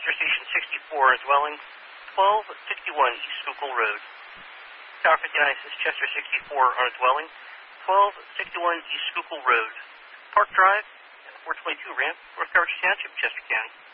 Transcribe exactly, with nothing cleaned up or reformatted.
Chester Station sixty-four, dwelling twelve sixty-one East Schuylkill Road. Tower fifty-nine, this is Chester sixty-four on a dwelling twelve sixty-one East Schuylkill Road. Park Drive, four twenty-two ramp, North Carriage Township, Chester County.